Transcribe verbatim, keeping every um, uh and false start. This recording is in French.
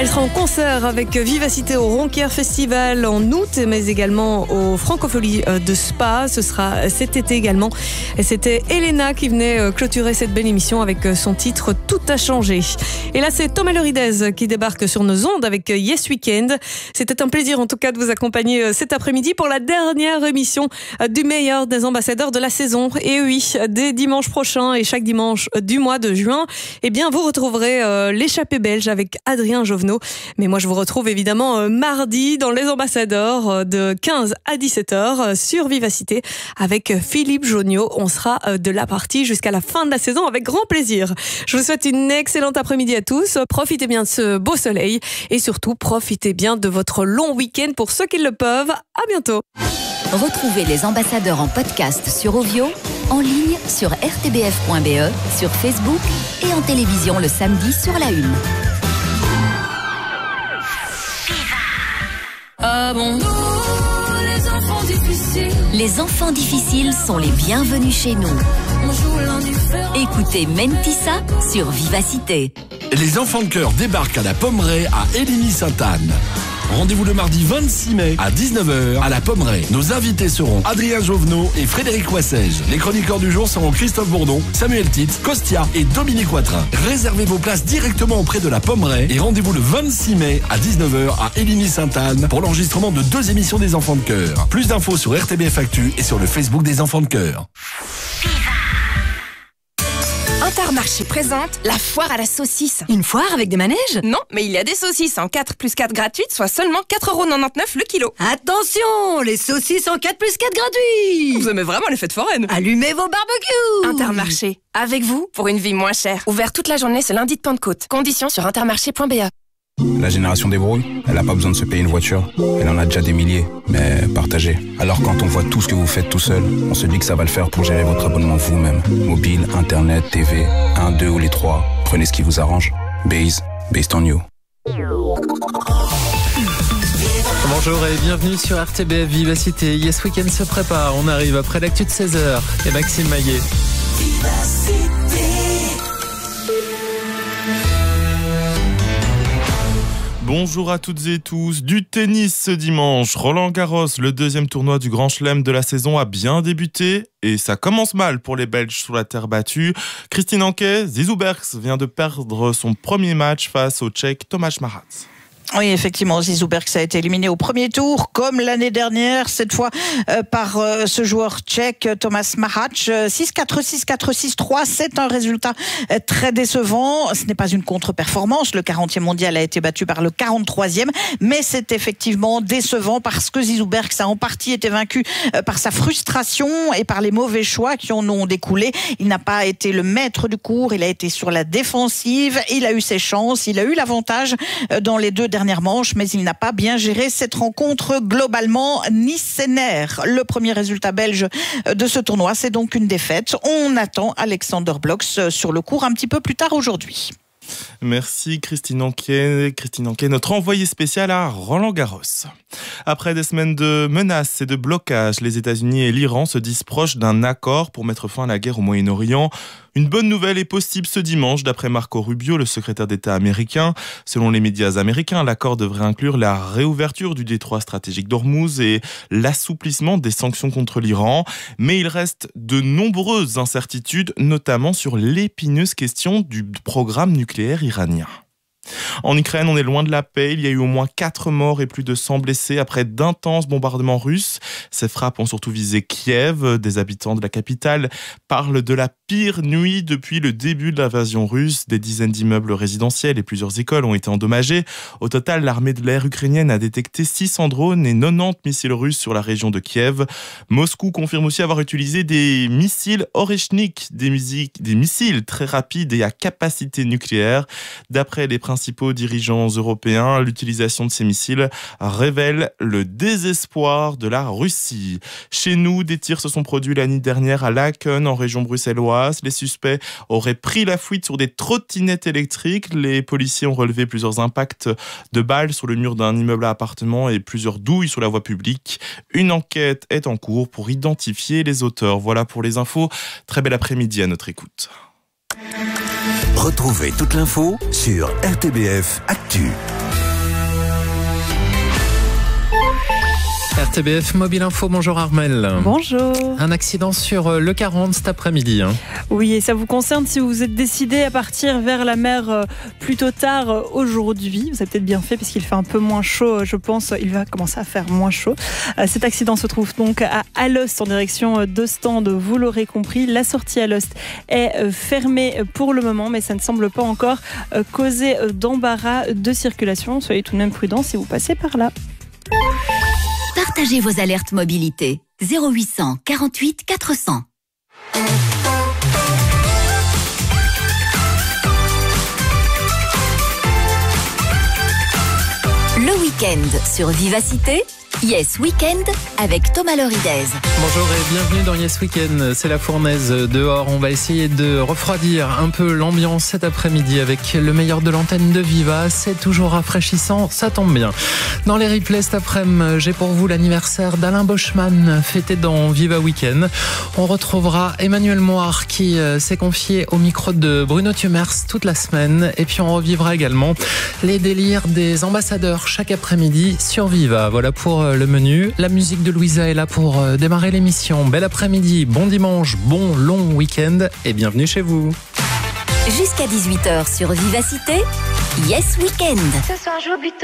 Elle sera en concert avec Vivacité au Ronquière Festival en août, mais également au Francophonie de Spa. Ce sera cet été également. Et c'était Elena qui venait clôturer cette belle émission avec son titre Tout a changé. Et là, c'est Thomas Loridez qui débarque sur nos ondes avec Yes Weekend. C'était un plaisir en tout cas de vous accompagner cet après-midi pour la dernière émission du meilleur des ambassadeurs de la saison. Et oui, dès dimanche prochain et chaque dimanche du mois de juin, eh bien, vous retrouverez euh, l'échappée belge avec Adrien Jovenot. Mais moi, je vous retrouve évidemment euh, mardi dans les ambassadeurs euh, de quinze à dix-sept heures euh, sur Vivacité avec Philippe Jonniot. On sera euh, de la partie jusqu'à la fin de la saison avec grand plaisir. Je vous souhaite une excellente après-midi à tous. Profitez bien de ce beau soleil et surtout profitez bien de votre long week-end pour ceux qui le peuvent. À bientôt. Retrouvez les ambassadeurs en podcast sur Ovio, en ligne sur r t b f point b e, sur Facebook et en télévision le samedi sur la une. Ah bon, les enfants difficiles. Les enfants difficiles sont les bienvenus chez nous. On joue l'indifférent. Écoutez Mentissa sur Vivacité. Les enfants de cœur débarquent à la Pommeraye à Héligny-Sainte-Anne. Rendez-vous le mardi vingt-six mai à dix-neuf heures à la Pommeraye. Nos invités seront Adrien Jovenot et Frédéric Wassège. Les chroniqueurs du jour seront Christophe Bourdon, Samuel Titz, Costia et Dominique Watrin. Réservez vos places directement auprès de la Pommeraye et rendez-vous le vingt-six mai à dix-neuf heures à Héligny-Sainte-Anne pour l'enregistrement de deux émissions des enfants de cœur. Plus d'infos sur R T B F Actu et sur le Facebook des enfants de cœur. Intermarché présente la foire à la saucisse. Une foire avec des manèges? Non, mais il y a des saucisses en quatre plus quatre gratuites, soit seulement quatre euros quatre-vingt-dix-neuf le kilo. Attention, les saucisses en quatre plus quatre gratuits. Vous aimez vraiment les fêtes foraines? Allumez vos barbecues. Intermarché, avec vous pour une vie moins chère. Ouvert toute la journée ce lundi de Pentecôte. Conditions sur intermarché point b e. La génération débrouille, elle n'a pas besoin de se payer une voiture. Elle en a déjà des milliers, mais partagée. Alors quand on voit tout ce que vous faites tout seul, on se dit que ça va le faire pour gérer votre abonnement vous-même. Mobile, internet, T V, un, deux ou les trois. Prenez ce qui vous arrange. Base, based on you. Bonjour et bienvenue sur R T B F Vivacité. Yes Weekend se prépare, on arrive après l'actu de seize heures. Et Maxime Maillet. Bonjour à toutes et tous. Du tennis ce dimanche. Roland Garros, le deuxième tournoi du Grand Chelem de la saison, a bien débuté. Et ça commence mal pour les Belges sur la terre battue. Christine Anquet, Zizou Bergs vient de perdre son premier match face au Tchèque Tomáš Marat. Oui, effectivement, Zizou Bergs a été éliminé au premier tour, comme l'année dernière, cette fois euh, par euh, ce joueur tchèque, Tomáš Marat. six quatre, six quatre, six trois, c'est un résultat euh, très décevant. Ce n'est pas une contre-performance. Le quarantième mondial a été battu par le quarante-troisième, mais c'est effectivement décevant parce que Zizou Bergs a en partie été vaincu euh, par sa frustration et par les mauvais choix qui en ont découlé. Il n'a pas été le maître du cours, il a été sur la défensive, il a eu ses chances, il a eu l'avantage euh, dans les deux dernières manches, mais il n'a pas bien géré cette rencontre globalement, ni ses nerfs. Le premier résultat belge de ce tournoi, c'est donc une défaite. On attend Alexander Blocks sur le court un petit peu plus tard aujourd'hui. Merci Christine Anquet. Christine Anquet, notre envoyée spéciale à Roland Garros. Après des semaines de menaces et de blocages, les États-Unis et l'Iran se disent proches d'un accord pour mettre fin à la guerre au Moyen-Orient. Une bonne nouvelle est possible ce dimanche, d'après Marco Rubio, le secrétaire d'État américain. Selon les médias américains, l'accord devrait inclure la réouverture du détroit stratégique d'Ormuz et l'assouplissement des sanctions contre l'Iran. Mais il reste de nombreuses incertitudes, notamment sur l'épineuse question du programme nucléaire iranien. En Ukraine, on est loin de la paix. Il y a eu au moins quatre morts et plus de cent blessés après d'intenses bombardements russes. Ces frappes ont surtout visé Kiev. Des habitants de la capitale parlent de la pire nuit depuis le début de l'invasion russe. Des dizaines d'immeubles résidentiels et plusieurs écoles ont été endommagés. Au total, l'armée de l'air ukrainienne a détecté six cents drones et quatre-vingt-dix missiles russes sur la région de Kiev. Moscou confirme aussi avoir utilisé des missiles Oreshnik, des, musiques, des missiles très rapides et à capacité nucléaire. D'après les principaux dirigeants européens, l'utilisation de ces missiles révèle le désespoir de la Russie. Chez nous, des tirs se sont produits la nuit dernière à Laken, en région bruxelloise. Les suspects auraient pris la fuite sur des trottinettes électriques. Les policiers ont relevé plusieurs impacts de balles sur le mur d'un immeuble à appartements et plusieurs douilles sur la voie publique. Une enquête est en cours pour identifier les auteurs. Voilà pour les infos. Très bel après-midi à notre écoute. Retrouvez toute l'info sur R T B F Actu. R T B F Mobile Info, bonjour Armel. Bonjour. Un accident sur le quarante cet après-midi. Hein. Oui, et ça vous concerne si vous êtes décidé à partir vers la mer plutôt tard aujourd'hui. Vous avez peut-être bien fait puisqu'il fait un peu moins chaud, je pense. Il va commencer à faire moins chaud. Cet accident se trouve donc à Alost en direction d'Ostende, vous l'aurez compris. La sortie Alost est fermée pour le moment, mais ça ne semble pas encore causer d'embarras de circulation. Soyez tout de même prudents si vous passez par là. Partagez vos alertes mobilité. zéro huit cent quarante-huit quatre cents. Le week-end sur Vivacité. Yes Weekend avec Thomas Loridez. Bonjour et bienvenue dans Yes Weekend. C'est la fournaise dehors. On va essayer de refroidir un peu l'ambiance cet après-midi avec le meilleur de l'antenne de Viva. C'est toujours rafraîchissant, ça tombe bien. Dans les replays cet après-midi, j'ai pour vous l'anniversaire d'Alain Boschmann, fêté dans Viva Weekend. On retrouvera Emmanuel Moir qui s'est confié au micro de Bruno Thumers toute la semaine. Et puis on revivra également les délires des ambassadeurs chaque après-midi sur Viva. Voilà pour le menu. La musique de Louisa est là pour démarrer l'émission. Bel après-midi, bon dimanche, bon long week-end et bienvenue chez vous. Jusqu'à dix-huit heures sur Vivacité, Yes Weekend. Ce soir, je joue plutôt.